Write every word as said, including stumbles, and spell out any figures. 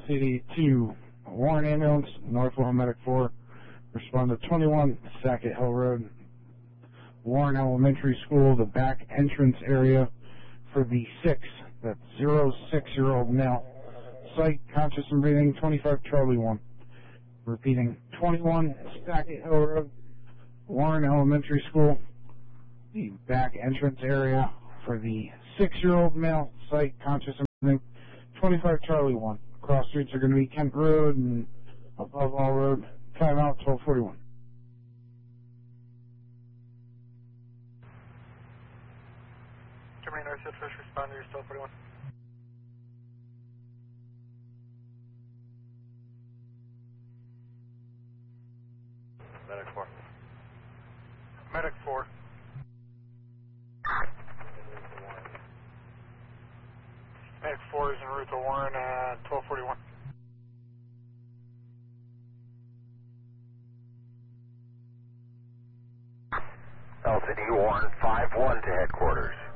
City to Warren Ambulance, Northwell Medic four. Respond to twenty-one Sackett Hill Road, Warren Elementary School, the back entrance area for the six, that's zero six-year-old male. Site, conscious and breathing, twenty-five Charlie one. Repeating, twenty-one Sackett Hill Road, Warren Elementary School, the back entrance area for the six-year-old male. Site, conscious and breathing, twenty-five Charlie one. Cross streets are going to be Kent Road and Above All Road. Time out, twelve forty-one. Germany Northfield, first responder, twelve forty-one. Medic four. Medic four. Medic four is en route to Warren, uh, twelve forty-one. L C D Warren five one to headquarters.